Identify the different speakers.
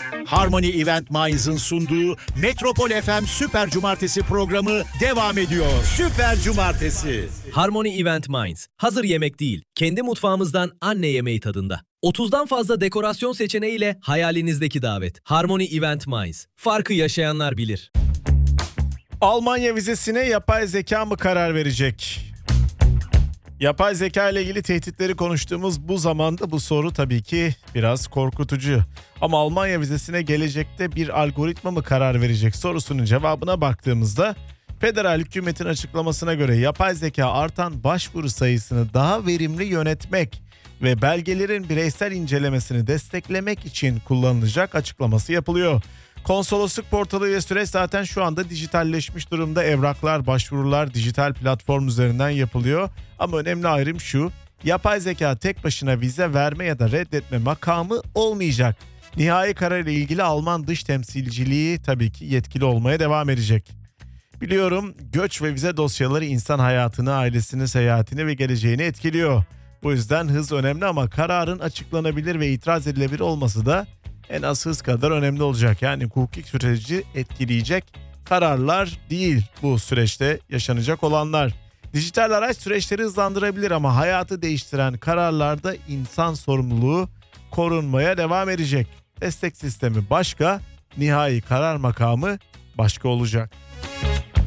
Speaker 1: Harmony Event Minds'ın sunduğu Metropol FM Süper Cumartesi programı devam ediyor. Süper Cumartesi.
Speaker 2: Harmony Event Minds. Hazır yemek değil, kendi mutfağımızdan anne yemeği tadında. 30'dan fazla dekorasyon seçeneğiyle hayalinizdeki davet. Harmony Event Minds. Farkı yaşayanlar bilir.
Speaker 3: Almanya vizesine yapay zeka mı karar verecek? Yapay zeka ile ilgili tehditleri konuştuğumuz bu zamanda bu soru tabii ki biraz korkutucu. Ama Almanya vizesine gelecekte bir algoritma mı karar verecek sorusunun cevabına baktığımızda federal hükümetin açıklamasına göre yapay zeka artan başvuru sayısını daha verimli yönetmek ve belgelerin bireysel incelemesini desteklemek için kullanılacak açıklaması yapılıyor. Konsolosluk portalı ve süreç zaten şu anda dijitalleşmiş durumda. Evraklar, başvurular dijital platform üzerinden yapılıyor. Ama önemli ayrım şu: yapay zeka tek başına vize verme ya da reddetme makamı olmayacak. Nihai karar ile ilgili Alman dış temsilciliği tabii ki yetkili olmaya devam edecek. Biliyorum, göç ve vize dosyaları insan hayatını, ailesini, seyahatini ve geleceğini etkiliyor. Bu yüzden hız önemli ama kararın açıklanabilir ve itiraz edilebilir olması da en az hız kadar önemli olacak. Yani hukuki süreci etkileyecek kararlar değil bu süreçte yaşanacak olanlar. Dijital araç süreçleri hızlandırabilir ama hayatı değiştiren kararlarda insan sorumluluğu korunmaya devam edecek. Destek sistemi başka, nihai karar makamı başka olacak.